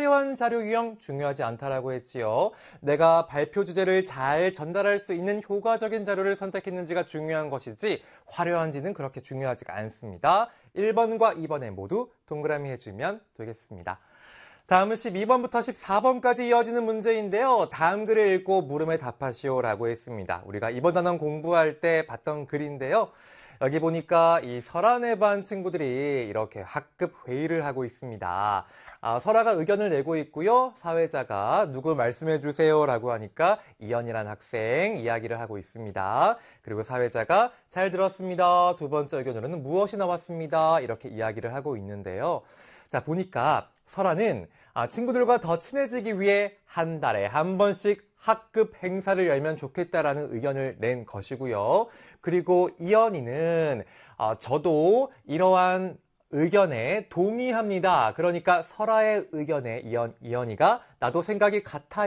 화려한 자료 유형 중요하지 않다라고 했지요. 내가 발표 주제를 잘 전달할 수 있는 효과적인 자료를 선택했는지가 중요한 것이지 화려한지는 그렇게 중요하지가 않습니다. 1번과 2번에 모두 동그라미 해주면 되겠습니다. 다음은 12번부터 14번까지 이어지는 문제인데요. 다음 글을 읽고 물음에 답하시오라고 했습니다. 우리가 이번 단원 공부할 때 봤던 글인데요. 여기 보니까 이 설아네 반 친구들이 이렇게 학급 회의를 하고 있습니다. 설아가 의견을 내고 있고요. 사회자가 누구 말씀해 주세요라고 하니까 이현이란 학생 이야기를 하고 있습니다. 그리고 사회자가 잘 들었습니다. 두 번째 의견으로는 무엇이 나왔습니다. 이렇게 이야기를 하고 있는데요. 자, 보니까 설아는 친구들과 더 친해지기 위해 한 달에 한 번씩 학급 행사를 열면 좋겠다라는 의견을 낸 것이고요. 그리고 이현이는 저도 이러한 의견에 동의합니다. 그러니까 설아의 의견에 이현이가 나도 생각이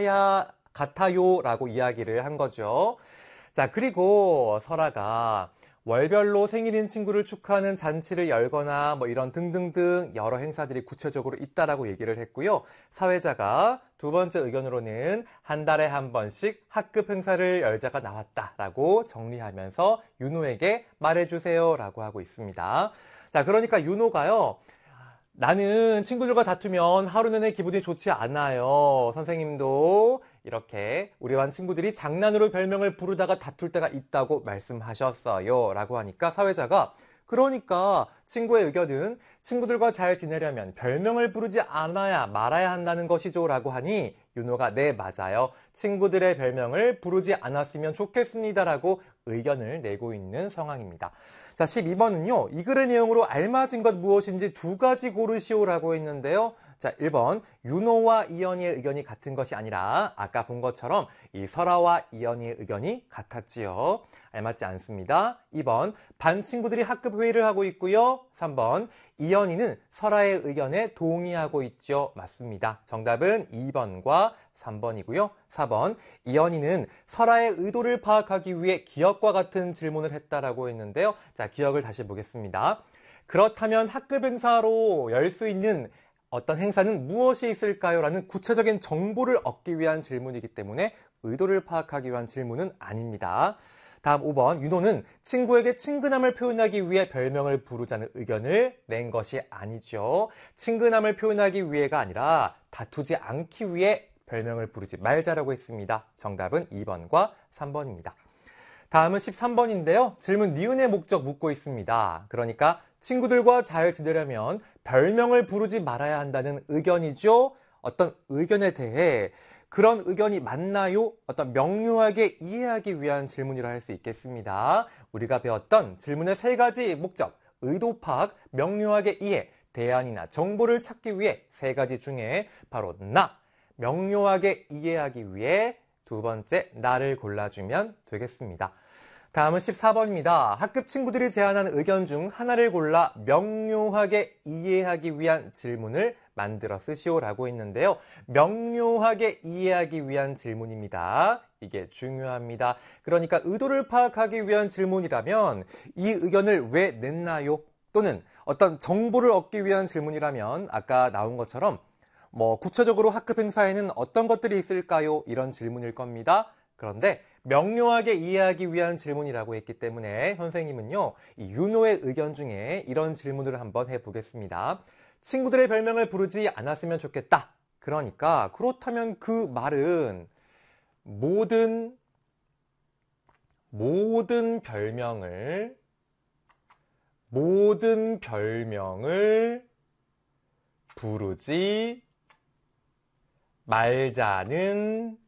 같아요라고 이야기를 한 거죠. 자, 그리고 설아가 월별로 생일인 친구를 축하하는 잔치를 열거나 뭐 이런 등등등 여러 행사들이 구체적으로 있다라고 얘기를 했고요. 사회자가 두 번째 의견으로는 한 달에 한 번씩 학급 행사를 열자가 나왔다라고 정리하면서 윤호에게 말해주세요라고 하고 있습니다. 자, 그러니까 윤호가요. 나는 친구들과 다투면 하루 내내 기분이 좋지 않아요. 선생님도 이렇게 우리 반 친구들이 장난으로 별명을 부르다가 다툴 때가 있다고 말씀하셨어요. 라고 하니까 사회자가 그러니까 친구의 의견은 친구들과 잘 지내려면 별명을 부르지 않아야 말아야 한다는 것이죠. 라고 하니 윤호가 네, 맞아요. 친구들의 별명을 부르지 않았으면 좋겠습니다. 라고 의견을 내고 있는 상황입니다. 자, 12번은요. 이 글의 내용으로 알맞은 것 무엇인지 두 가지 고르시오라고 했는데요. 자, 1번 윤호와 이현이의 의견이 같은 것이 아니라 아까 본 것처럼 이 설아와 이현이의 의견이 같았지요. 알맞지 않습니다. 2번 반 친구들이 학급 회의를 하고 있고요. 3번 이현이는 설아의 의견에 동의하고 있죠. 맞습니다. 정답은 2번과 3번이고요. 4번 이현이는 설아의 의도를 파악하기 위해 기억과 같은 질문을 했다라고 했는데요. 자, 기억을 다시 보겠습니다. 그렇다면 학급 행사로 열 수 있는 어떤 행사는 무엇이 있을까요? 라는 구체적인 정보를 얻기 위한 질문이기 때문에 의도를 파악하기 위한 질문은 아닙니다. 다음 5번 윤호는 친구에게 친근함을 표현하기 위해 별명을 부르자는 의견을 낸 것이 아니죠. 친근함을 표현하기 위해가 아니라 다투지 않기 위해 별명을 부르지 말자라고 했습니다. 정답은 2번과 3번입니다. 다음은 13번인데요. 질문 니은의 목적 묻고 있습니다. 그러니까 친구들과 잘 지내려면 별명을 부르지 말아야 한다는 의견이죠. 어떤 의견에 대해 그런 의견이 맞나요? 어떤 명료하게 이해하기 위한 질문이라 할 수 있겠습니다. 우리가 배웠던 질문의 세 가지 목적, 의도 파악, 명료하게 이해, 대안이나 정보를 찾기 위해 세 가지 중에 바로 명료하게 이해하기 위해 두 번째 나를 골라주면 되겠습니다. 다음은 14번입니다. 학급 친구들이 제안한 의견 중 하나를 골라 명료하게 이해하기 위한 질문을 만들어 쓰시오라고 했는데요. 명료하게 이해하기 위한 질문입니다. 이게 중요합니다. 그러니까 의도를 파악하기 위한 질문이라면 이 의견을 왜 냈나요? 또는 어떤 정보를 얻기 위한 질문이라면 아까 나온 것처럼 구체적으로 학급 행사에는 어떤 것들이 있을까요? 이런 질문일 겁니다. 그런데 명료하게 이해하기 위한 질문이라고 했기 때문에 선생님은요, 이 윤호의 의견 중에 이런 질문을 한번 해보겠습니다. 친구들의 별명을 부르지 않았으면 좋겠다. 그러니까 그렇다면 그 말은 모든 별명을 부르지 말자는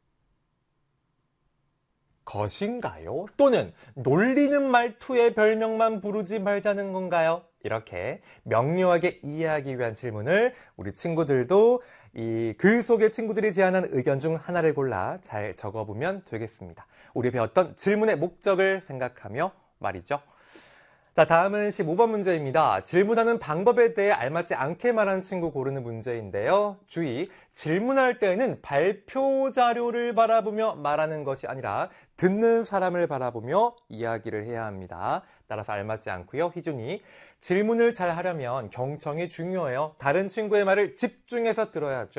것인가요? 또는 놀리는 말투의 별명만 부르지 말자는 건가요? 이렇게 명료하게 이해하기 위한 질문을 우리 친구들도 이 글 속에 친구들이 제안한 의견 중 하나를 골라 잘 적어보면 되겠습니다. 우리 배웠던 질문의 목적을 생각하며 말이죠. 자, 다음은 15번 문제입니다. 질문하는 방법에 대해 알맞지 않게 말한 친구 고르는 문제인데요. 주의, 질문할 때에는 발표 자료를 바라보며 말하는 것이 아니라 듣는 사람을 바라보며 이야기를 해야 합니다. 따라서 알맞지 않고요. 희준이, 질문을 잘 하려면 경청이 중요해요. 다른 친구의 말을 집중해서 들어야죠.